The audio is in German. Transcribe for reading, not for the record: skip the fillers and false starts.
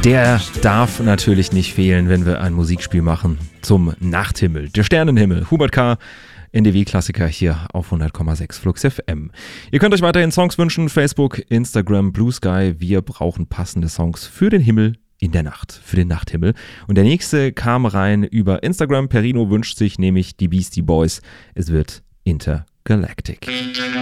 Der darf natürlich nicht fehlen, wenn wir ein Musikspiel machen zum Nachthimmel. Der Sternenhimmel, Hubert K., NDW-Klassiker hier auf 100,6 Flux FM. Ihr könnt euch weiterhin Songs wünschen, Facebook, Instagram, Blue Sky. Wir brauchen passende Songs für den Himmel in der Nacht, für den Nachthimmel. Und der nächste kam rein über Instagram. Perino wünscht sich nämlich die Beastie Boys. Es wird Intergalactic.